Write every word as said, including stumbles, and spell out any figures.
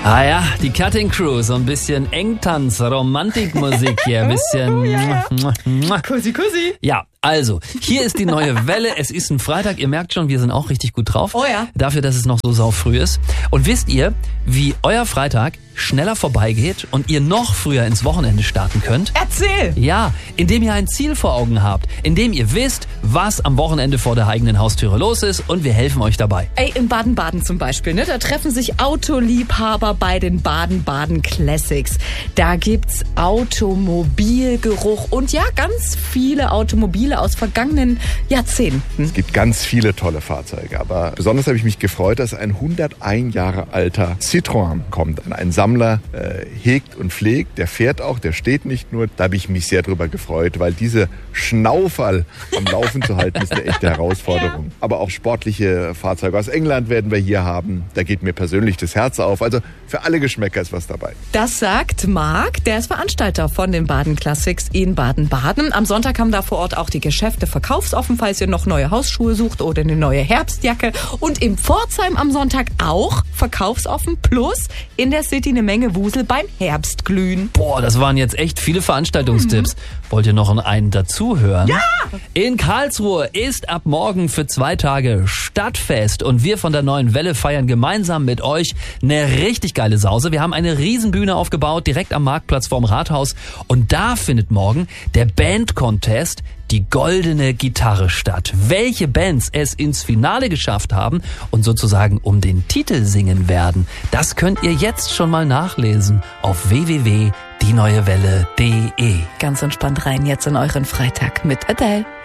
Ah ja, die Cutting Crew, so ein bisschen Engtanz, Romantikmusik hier, ein bisschen... Oh, ja, ja. Kussi, kussi. Ja, also, hier ist die neue Welle. Es ist ein Freitag. Ihr merkt schon, wir sind auch richtig gut drauf. Oh ja. Dafür, dass es noch so saufrüh ist. Und wisst ihr, wie euer Freitag schneller vorbeigeht und ihr noch früher ins Wochenende starten könnt? Erzähl. Ja, indem ihr ein Ziel vor Augen habt. Indem ihr wisst, was am Wochenende vor der eigenen Haustüre los ist und wir helfen euch dabei. Ey, in Baden-Baden zum Beispiel, ne? Da treffen sich Autoliebhaber bei den Baden-Baden Classics. Da gibt's Automobilgeruch und ja, ganz viele Automobile aus vergangenen Jahrzehnten. Es gibt ganz viele tolle Fahrzeuge, aber besonders habe ich mich gefreut, dass ein hundertein Jahre alter Citroën kommt. Ein Sammler äh, hegt und pflegt, der fährt auch, der steht nicht nur. Da habe ich mich sehr drüber gefreut, weil diese Schnauferl am Laufen zu halten, ist eine echte Herausforderung. Ja. Aber auch sportliche Fahrzeuge aus England werden wir hier haben. Da geht mir persönlich das Herz auf. Also für alle Geschmäcker ist was dabei. Das sagt Marc, der ist Veranstalter von den Baden Classics in Baden-Baden. Am Sonntag haben da vor Ort auch die Geschäfte verkaufsoffen, falls ihr noch neue Hausschuhe sucht oder eine neue Herbstjacke. Und im Pforzheim am Sonntag auch verkaufsoffen, plus in der City eine Menge Wusel beim Herbstglühen. Boah, das waren jetzt echt viele Veranstaltungstipps. Mhm. Wollt ihr noch einen dazu hören? Ja! In Karlsruhe ist ab morgen für zwei Tage Stadtfest und wir von der Neuen Welle feiern gemeinsam mit euch eine richtig geile Sause. Wir haben eine Riesenbühne aufgebaut, direkt am Marktplatz vorm Rathaus und da findet morgen der Band-Contest die goldene Gitarre statt. Welche Bands es ins Finale geschafft haben und sozusagen um den Titel singen werden, das könnt ihr jetzt schon mal nachlesen auf w w w punkt die neue welle punkt de. Ganz entspannt rein jetzt in euren Freitag mit Adele.